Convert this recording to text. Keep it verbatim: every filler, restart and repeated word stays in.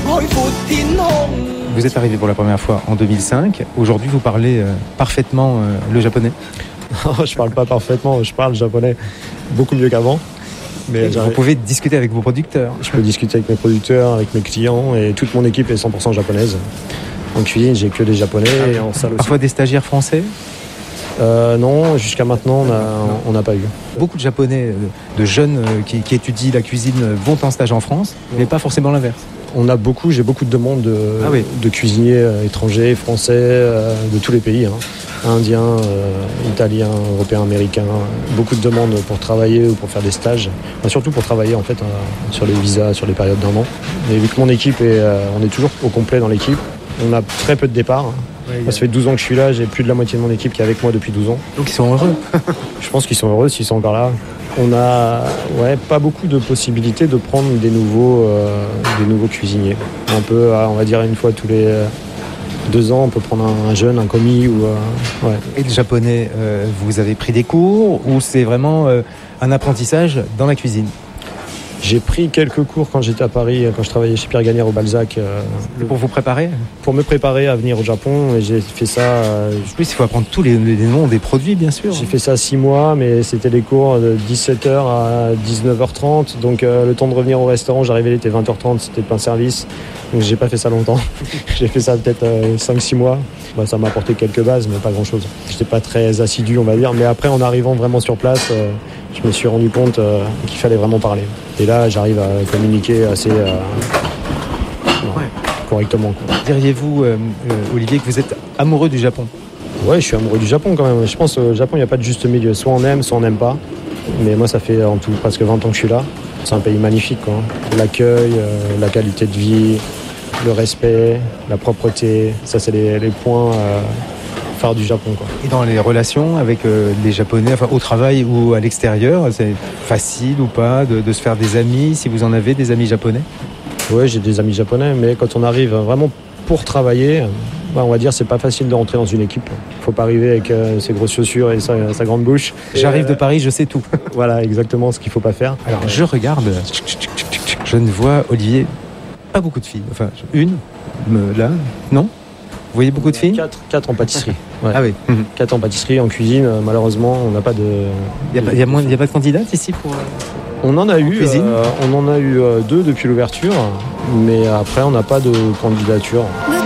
Vous êtes arrivé pour la première fois en deux mille cinq. Aujourd'hui, vous parlez euh, parfaitement euh, le japonais. Je parle pas parfaitement, je parle japonais beaucoup mieux qu'avant. Mais vous pouvez discuter avec vos producteurs. Je peux discuter avec mes producteurs, avec mes clients, et toute mon équipe est cent pour cent japonaise. En cuisine, j'ai que des japonais, ah, et en salle aussi. Parfois des stagiaires français euh, Non, jusqu'à maintenant, on n'a pas eu. Beaucoup de japonais, de jeunes qui, qui étudient la cuisine vont en stage en France, mais pas forcément l'inverse. On a beaucoup, j'ai beaucoup de demandes de, ah oui. de cuisiniers étrangers, français, euh, de tous les pays, hein. Indiens, euh, Italiens, Européens, Américains. Beaucoup de demandes pour travailler ou pour faire des stages, enfin, surtout pour travailler en fait euh, sur les visas, sur les périodes d'un an. Et vu que mon équipe est, euh, on est toujours au complet dans l'équipe, on a très peu de départs. Ouais, moi, ça fait douze ans que je suis là, j'ai plus de la moitié de mon équipe qui est avec moi depuis douze ans. Donc ils sont heureux. Je pense qu'ils sont heureux s'ils sont encore là. On a ouais, pas beaucoup de possibilités de prendre des nouveaux, euh, des nouveaux cuisiniers. On peut, on va dire une fois tous les euh, deux ans, on peut prendre un, un jeune, un commis. Ou, euh, ouais. Et le japonais, euh, vous avez pris des cours ou c'est vraiment euh, un apprentissage dans la cuisine ? J'ai pris quelques cours quand j'étais à Paris, quand je travaillais chez Pierre Gagnère au Balzac. Euh, pour vous préparer ? Pour me préparer à venir au Japon. Et j'ai fait ça... Euh, oui, il faut apprendre tous les, les noms des produits, bien sûr. J'ai fait ça six mois, mais c'était des cours de dix-sept heures à dix-neuf heures trente. Donc euh, le temps de revenir au restaurant, j'arrivais, il était vingt heures trente, c'était plein service. Donc j'ai pas fait ça longtemps. J'ai fait ça peut-être euh, cinq six mois. Bah, ça m'a apporté quelques bases, mais pas grand-chose. J'étais pas très assidu, on va dire. Mais après, en arrivant vraiment sur place... Euh, je me suis rendu compte euh, qu'il fallait vraiment parler. Et là, j'arrive à communiquer assez euh, ouais. correctement. Quoi. Diriez-vous, euh, euh, Olivier, que vous êtes amoureux du Japon ? Ouais, je suis amoureux du Japon quand même. Je pense qu'au Japon, il n'y a pas de juste milieu. Soit on aime, soit on n'aime pas. Mais moi, ça fait en tout presque vingt ans que je suis là. C'est un pays magnifique, quoi. L'accueil, euh, la qualité de vie, le respect, la propreté. Ça, c'est les, les points... Euh, phare du Japon, quoi. Et dans les relations avec euh, les Japonais, enfin au travail ou à l'extérieur, c'est facile ou pas de, de se faire des amis, si vous en avez des amis japonais ? Oui, j'ai des amis japonais, mais quand on arrive vraiment pour travailler, bah, on va dire c'est pas facile de rentrer dans une équipe. Il faut pas arriver avec euh, ses grosses chaussures et sa, sa grande bouche. J'arrive euh, de Paris, je sais tout. Voilà, exactement ce qu'il faut pas faire. Alors je regarde, je ne vois, Olivier, pas beaucoup de filles. Enfin, une, là, non ? Vous voyez beaucoup de filles ? Quatre, quatre en pâtisserie. Ouais. Ah oui. Quatre en pâtisserie, en cuisine. Malheureusement, on n'a pas de. Il n'y a, a, a pas de candidates ici pour. On en a en eu. Euh, on en a eu euh, deux depuis l'ouverture, mais après, on n'a pas de candidature.